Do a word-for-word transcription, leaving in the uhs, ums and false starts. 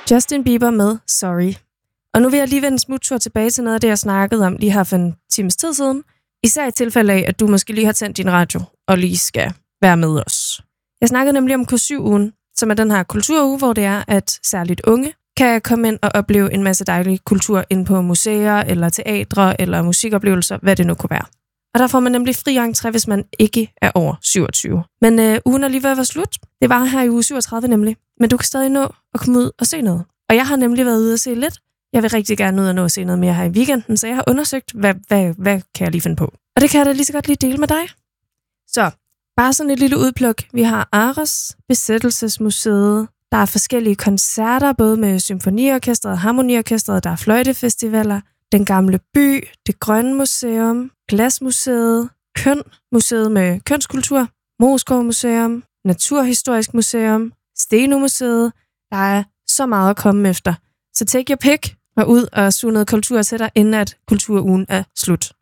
Justin Bieber med Sorry. Og nu vil jeg lige vende en smuttur tilbage til noget af det, jeg snakkede om lige her for en times tid siden. Især i tilfælde af, at du måske lige har tændt din radio og lige skal være med os. Jeg snakkede nemlig om K syv-ugen, som er den her kulturuge, hvor det er, at særligt unge kan komme ind og opleve en masse dejlig kultur ind på museer, eller teatre, eller musikoplevelser, hvad det nu kunne være. Og der får man nemlig fri entré, hvis man ikke er over syvogtyve. Men øh, ugen er lige ved at være slut. Det var her i uge syvogtredive nemlig. Men du kan stadig nå at komme ud og se noget. Og jeg har nemlig været ude og se lidt. Jeg vil rigtig gerne ud og nå at se noget mere her i weekenden, så jeg har undersøgt, hvad, hvad, hvad kan jeg lige finde på. Og det kan jeg da lige så godt lige dele med dig. Så, bare sådan et lille udpluk. Vi har Aros, Besættelsesmuseet. Der er forskellige koncerter, både med symfoniorkestret og harmoniorkestret. Der er fløjtefestivaler. Den Gamle By, Det Grønne Museum, Glasmuseet, Køn-museet med kønskultur, Moskov Museum, Naturhistorisk Museum, Steno-museet. Der er så meget at komme efter. Så take your pick og ud og suge noget kultur til dig, inden at kulturugen er slut.